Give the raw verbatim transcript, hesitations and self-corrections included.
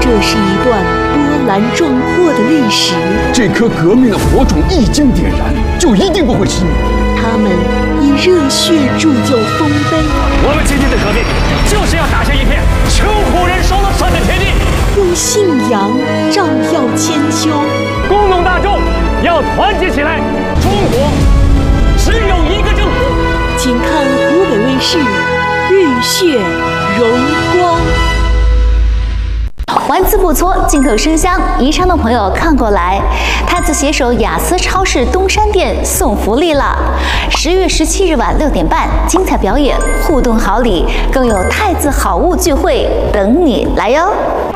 这是一段波澜壮阔的历史。 这颗革命的火种一经点燃，就一定不会熄灭。 他们以热血铸就丰碑。 我们今天的革命，就是要打下一片穷苦人说了算的田地， 用信仰照耀千秋。 工农大众要团结起来，中国只有一个政府。 请看湖北卫视《浴血荣光》。 玩字不错，进口生香。宜昌的朋友看过来，太子携手雅思超市东山店送福利了。十月十七日晚六点半，精彩表演、互动好礼，更有太子好物聚会等你来哟。